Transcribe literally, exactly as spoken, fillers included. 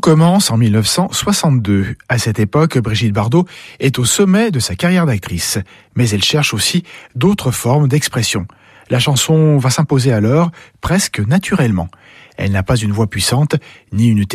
commence en mille neuf cent soixante-deux. À cette époque, Brigitte Bardot est au sommet de sa carrière d'actrice, mais elle cherche aussi d'autres formes d'expression. La chanson va s'imposer alors presque naturellement. Elle n'a pas une voix puissante, ni une